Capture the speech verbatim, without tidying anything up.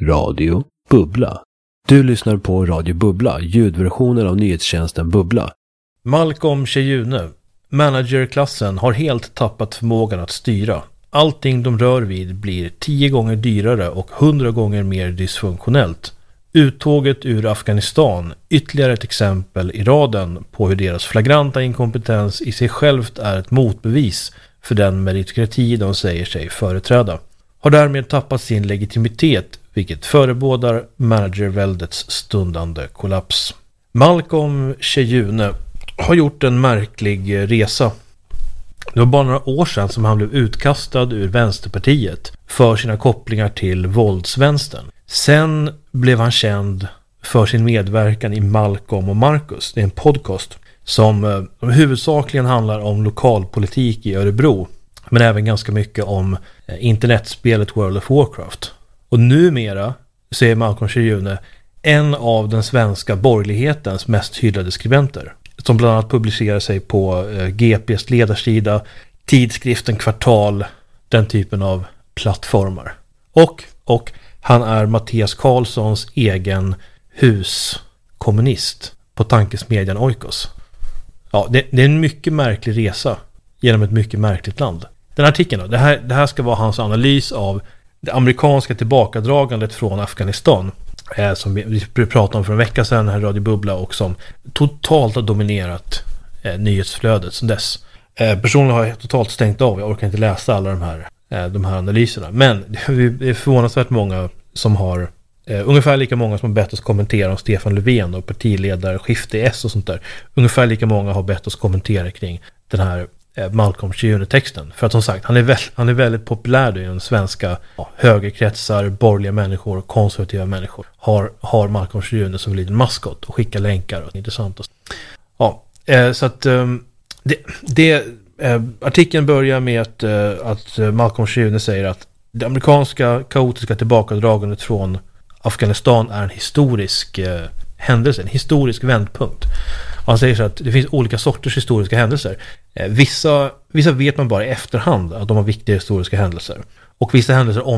Radio Bubbla. Du lyssnar på Radio Bubbla, ljudversionen av nyhetstjänsten Bubbla. Malcolm Cheyune, managerklassen, har helt tappat förmågan att styra. Allting de rör vid blir tio gånger dyrare och hundra gånger mer dysfunktionellt. Uttåget ur Afghanistan, ytterligare ett exempel i raden på hur deras flagranta inkompetens i sig självt är ett motbevis för den meritokrati de säger sig företräda, har därmed tappat sin legitimitet, vilket förebådar managerväldets stundande kollaps. Malcolm Cheyune har gjort en märklig resa. Det var bara några år sedan som han blev utkastad ur Vänsterpartiet för sina kopplingar till våldsvänstern. Sen blev han känd för sin medverkan i Malcolm och Marcus. Det är en podcast som eh, huvudsakligen handlar om lokalpolitik i Örebro, men även ganska mycket om eh, internetspelet World of Warcraft. Och numera så är Malcolm Cheyune en av den svenska borgerlighetens mest hyllade skribenter, som bland annat publicerar sig på eh, G P:s ledarsida, tidskriften Kvartal, den typen av plattformar. Och, och han är Mattias Karlssons egen huskommunist på tankesmedjan Oikos. Ja, det, det är en mycket märklig resa genom ett mycket märkligt land. Den artikeln då, det här, det här ska vara hans analys av det amerikanska tillbakadragandet från Afghanistan, eh, som vi, vi pratade om för en vecka sedan här i Radio Bubbla, och som totalt har dominerat eh, nyhetsflödet sedan dess. Eh, personligen har jag totalt stängt av, jag orkar inte läsa alla de här, eh, de här analyserna. Men det är förvånansvärt många som har, eh, ungefär lika många som har bett oss kommentera om Stefan Löfven och partiledarskifte i S och sånt där. Ungefär lika många har bett oss kommentera kring den här Malcolm Cheyune-texten. För att som sagt, han är, väl, han är väldigt populär i den svenska ja, högerkretsar, borgerliga människor, konservativa människor. Har, har Malcolm Cheyune som en liten maskot och skickar länkar och intressant. Ja, eh, så att eh, det, det, eh, artikeln börjar med att, eh, att Malcolm Cheyune säger att det amerikanska kaotiska tillbakadragandet från Afghanistan är en historisk eh, händelse, en historisk vändpunkt. Han säger så att det finns olika sorters historiska händelser. Vissa, vissa vet man bara i efterhand att de har viktiga historiska händelser. Och vissa händelser om